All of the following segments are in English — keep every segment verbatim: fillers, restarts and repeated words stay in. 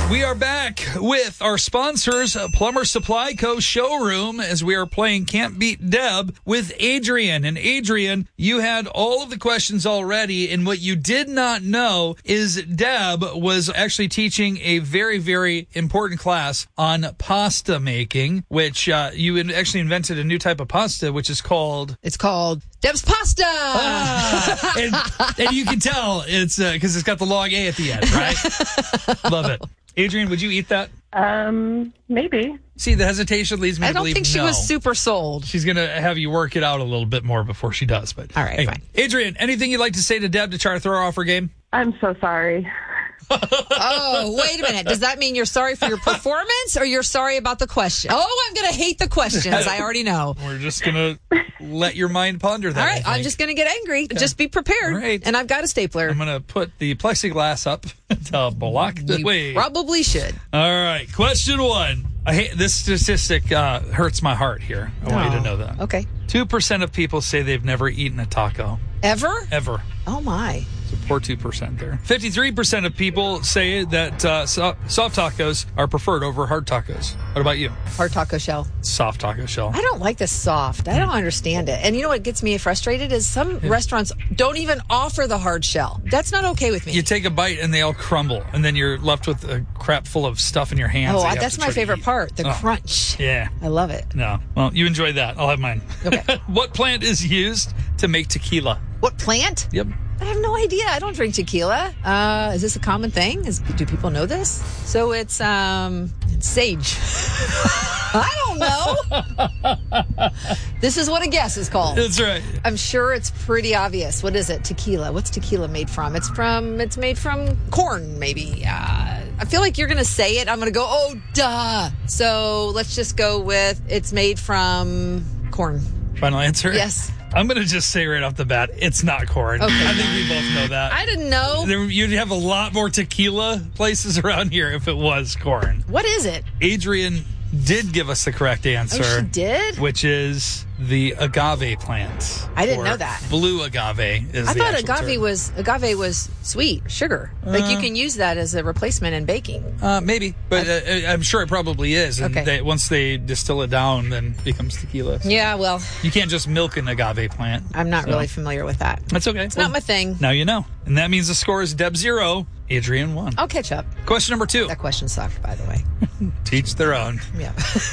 We are back with our sponsors, Plumber Supply Co. Showroom, as we are playing Can't Beat Deb with Adrian. And Adrian, you had all of the questions already, and what you did not know is Deb was actually teaching a very, very important class on pasta making, which uh, you actually invented a new type of pasta, which is called... It's called Deb's Pasta! Ah, and, and you can tell it's because uh, it's got the long A at the end, right? Love it. Adrian, would you eat that? Um, maybe. See, the hesitation leads me I to don't believe think she no. was super sold. She's going to have you work it out a little bit more before she does. But all right, anyway. fine. Adrian, anything you'd like to say to Deb to try to throw her off her game? I'm so sorry. Oh, wait a minute. Does that mean you're sorry for your performance or you're sorry about the question? Oh, I'm going to hate the questions. I already know. We're just going to let your mind ponder that. All right. I'm just going to get angry. Okay. Just be prepared. All right. And I've got a stapler. I'm going to put the plexiglass up to block the you way. Probably should. All right. Question one. I hate this statistic. Uh, hurts my heart here. I want oh, you to know that. Okay. Two percent of people say they've never eaten a taco. Ever? Ever. Oh, my. So poor two percent there. fifty-three percent of people say that uh, so- soft tacos are preferred over hard tacos. What about you? Hard taco shell. Soft taco shell. I don't like the soft. I don't understand it. And you know what gets me frustrated is some yeah. restaurants don't even offer the hard shell. That's not okay with me. You take a bite and they all crumble, and then you're left with a crap full of stuff in your hands. Oh, that that's my favorite part, the oh. crunch. Yeah. I love it. No. Well, you enjoy that. I'll have mine. Okay. What plant is used to make tequila? What plant? Yep. I have no idea. I don't drink tequila. Uh, is this a common thing? Is, do people know this? So it's um, it's sage. I don't know. This is what a guess is called. That's right. I'm sure it's pretty obvious. What is it? Tequila. What's tequila made from? It's from. It's made from corn, maybe. Uh, I feel like you're going to say it. I'm going to go, oh, duh. So let's just go with it's made from corn. Final answer? Yes. I'm going to just say right off the bat, it's not corn. Okay. I think we both know that. I didn't know. There, you'd have a lot more tequila places around here if it was corn. What is it? Adrian did give us the correct answer. Oh, she did? Which is the agave plant. I didn't or know that. Blue agave is I the thought actual agave term. was agave was sweet sugar. Uh, like you can use that as a replacement in baking. Uh, maybe, but uh, I'm sure it probably is. And Okay. they, once they distill it down, then it becomes tequila. So Yeah, well, you can't just milk an agave plant. I'm not So really familiar with that. That's okay. It's not my thing. Now you know. And that means the score is Deb zero, Adrian one. I'll catch up. Question number two. That question sucked, by the way. Teach their own. Yeah.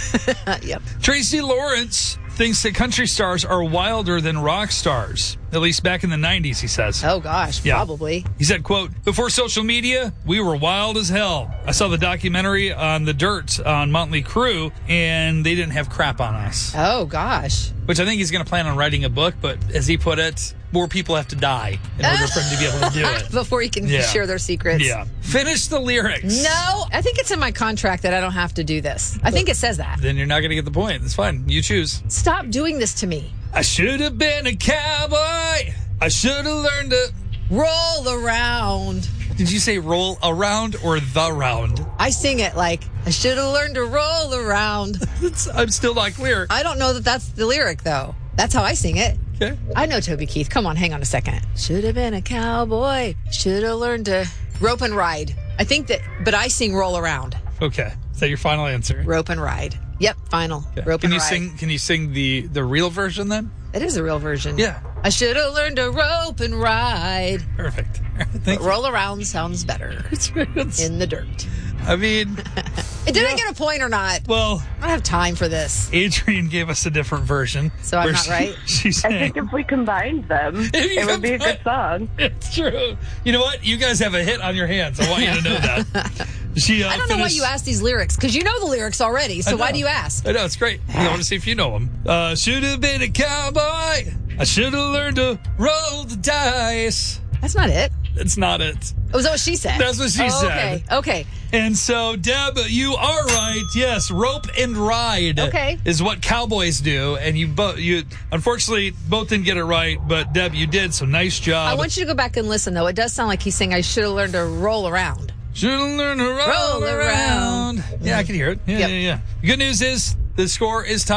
Yep. Tracy Lawrence thinks that country stars are wilder than rock stars. At least back in the nineties, he says. Oh, gosh, Yeah. probably. He said, quote, before social media, we were wild as hell. I saw the documentary on the dirt on Motley Crue, and they didn't have crap on us. Oh, gosh. Which I think he's going to plan on writing a book, but as he put it, more people have to die in order for him to be able to do it. Before you can Yeah. share their secrets. Yeah. Finish the lyrics. No, I think it's in my contract that I don't have to do this. I think it says that. Then you're not going to get the point. It's fine. You choose. Stop doing this to me. I should have been a cowboy. I should have learned to... Roll around. Did you say roll around or the round? I sing it like, I should have learned to roll around. It's, I'm still not clear. I don't know that that's the lyric, though. That's how I sing it. Okay. I know Toby Keith. Come on, hang on a second. Should have been a cowboy. Should have learned to rope and ride. I think that, but I sing roll around. Okay. Is that your final answer? Rope and ride. Yep, final. Okay. Rope Can and you ride. sing? Can you sing the the real version then? It is a real version. Yeah. I should have learned to rope and ride. Perfect. But Thank you. roll around sounds better It's- in the dirt. I mean, Did I get a point or not? well, I don't have time for this. Adrian gave us a different version. So I'm where not she- right? She I sang. think if we combined them, If you it would be a good song. It's true. You know what? You guys have a hit on your hands. I want you to know that. She, uh, I don't know why finished- you asked these lyrics, because you know the lyrics already, so I why know. do you ask? I know, it's great. I want to see if you know them. Uh, should have been a cowboy. I should have learned to roll the dice. That's not it. That's not it. Oh, is that what she said? That's what she oh, said. Okay, okay. And so, Deb, you are right. Yes, rope and ride Okay. is what cowboys do. And you both, you unfortunately both didn't get it right, but Deb, you did. So nice job. I want you to go back and listen, though. It does sound like he's saying I should have learned to roll around. Should have learned to roll, Roll around. around. Yeah, I can hear it. Yeah, Yep. yeah, yeah. Good news is the score is tied.